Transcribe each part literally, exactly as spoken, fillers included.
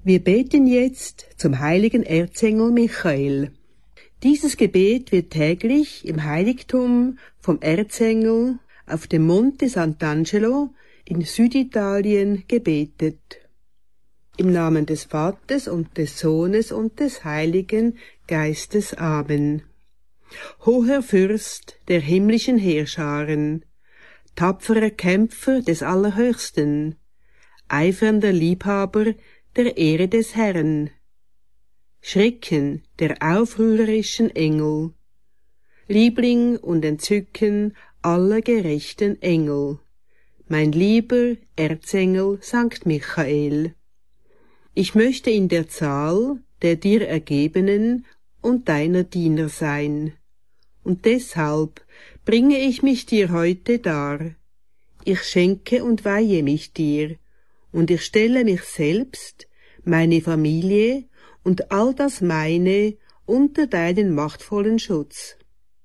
Wir beten jetzt zum heiligen Erzengel Michael. Dieses Gebet wird täglich im Heiligtum vom Erzengel auf dem Monte Sant'Angelo in Süditalien gebetet. Im Namen des Vaters und des Sohnes und des Heiligen Geistes. Amen. Hoher Fürst der himmlischen Heerscharen, tapferer Kämpfer des Allerhöchsten, eifernder Liebhaber der Ehre des Herrn, Schrecken der aufrührerischen Engel, Liebling und Entzücken aller gerechten Engel, mein lieber Erzengel Sankt Michael. Ich möchte in der Zahl der dir Ergebenen und deiner Diener sein, und deshalb bringe ich mich dir heute dar. Ich schenke und weihe mich dir, und ich stelle mich selbst, meine Familie und all das meine unter deinen machtvollen Schutz.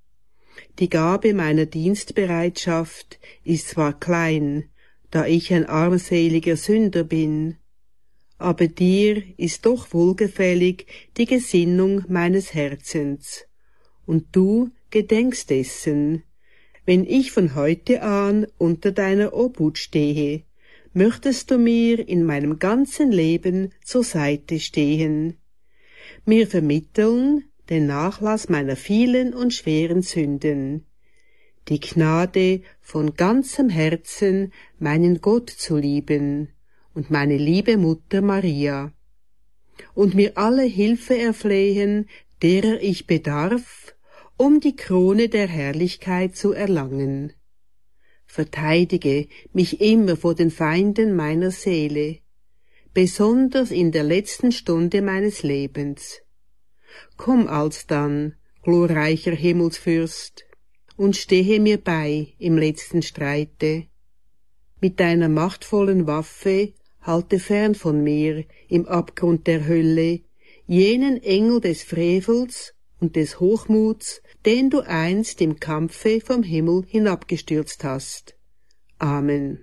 Die Gabe meiner Dienstbereitschaft ist zwar klein, da ich ein armseliger Sünder bin, aber dir ist doch wohlgefällig die Gesinnung meines Herzens, und du gedenkst dessen. Wenn ich von heute an unter deiner Obhut stehe, möchtest du mir in meinem ganzen Leben zur Seite stehen, mir vermitteln den Nachlass meiner vielen und schweren Sünden, die Gnade von ganzem Herzen meinen Gott zu lieben und meine liebe Mutter Maria, und mir alle Hilfe erflehen, derer ich bedarf, um die Krone der Herrlichkeit zu erlangen. Verteidige mich immer vor den Feinden meiner Seele, besonders in der letzten Stunde meines Lebens. Komm alsdann, glorreicher Himmelsfürst, und stehe mir bei im letzten Streite. Mit deiner machtvollen Waffe halte fern von mir im Abgrund der Hölle jenen Engel des Frevels und des Hochmuts, den du einst im Kampfe vom Himmel hinabgestürzt hast. Amen.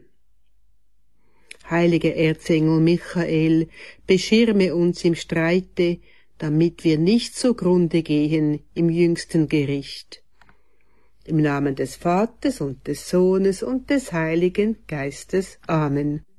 Heiliger Erzengel Michael, beschirme uns im Streite, damit wir nicht zugrunde gehen im jüngsten Gericht. Im Namen des Vaters und des Sohnes und des Heiligen Geistes. Amen.